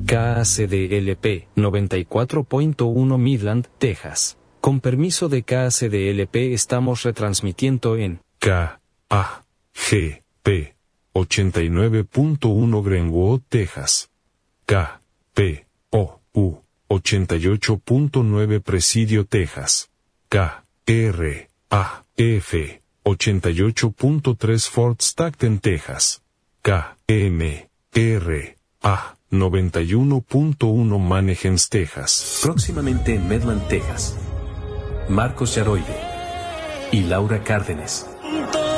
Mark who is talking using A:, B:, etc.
A: KACDLP 94.1 Midland, Texas. Con permiso de KACDLP estamos retransmitiendo en KAGP 89.1 Greenwood, Texas. KPOU 88.9 Presidio, Texas. KRAF 88.3 Fort Stockton, Texas. KMRA 91.1 Mannheim, Texas.
B: Próximamente en Midland, Texas. Marcos Yaroide y Laura Cárdenas.